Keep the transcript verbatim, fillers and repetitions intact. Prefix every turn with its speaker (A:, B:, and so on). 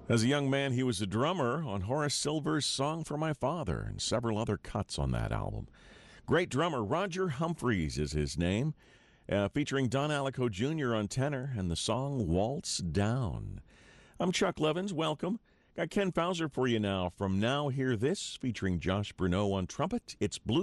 A: As a young man, he was a drummer on Horace Silver's Song for My Father and several other cuts on that album. Great drummer Roger Humphreys is his name, uh, featuring Don Allico Junior on tenor and the song Waltz Down. I'm Chuck Levins. Welcome. Got Ken Fauser for you now from Now Hear This, featuring Josh Bruneau on trumpet. It's Blue